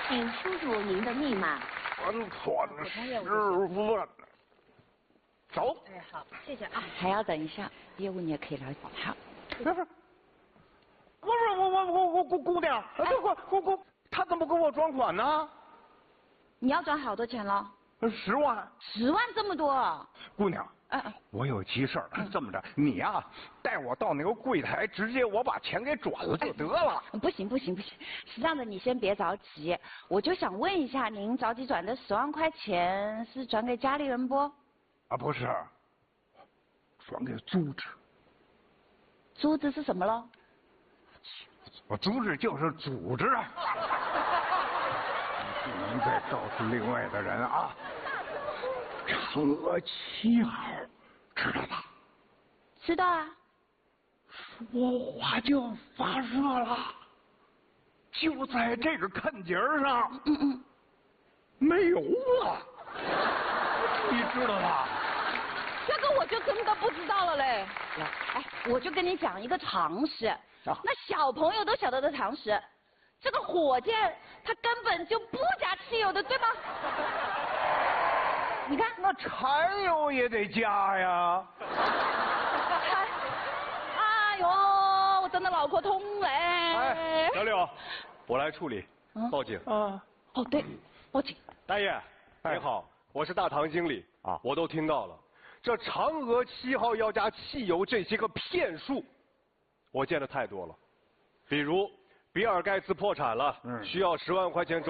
请输入您的密码。 10万。走。 哎，好，谢谢啊。 还要等一下，业务你也可以了解。好。 不是，我姑娘，他怎么给我转款呢？ 你要转好多钱了 ？10万。 10万这么多？ 姑娘。我有急事儿，这么着，你呀带我到那个柜台，直接我把钱给转了就得了。 不行，是这样的，你先别着急，我就想问一下，您着急转的10万块钱是转给家里人不？ 啊，不是，转给组织。 组织是什么喽？ 我组织就是组织啊！你不能再告诉另外的人啊！嫦娥7号，知道吧？ 知道啊。 说话就发射了，就在这个坎节上。没有了，你知道吧？ 这个我就真的不知道了嘞。哎，我就跟你讲一个常识，那小朋友都晓得的常识，这个火箭它根本就不加汽油的，对吗？你看， 那柴油也得加呀。 哎呦，我真的脑壳痛哎！ 哎，小柳，我来处理，报警。 哦，对，报警。 大爷，你好，我是大堂经理啊，我都听到了，这嫦娥7号要加汽油这些个骗术，我见的太多了，比如比尔盖茨破产了，需要10万块钱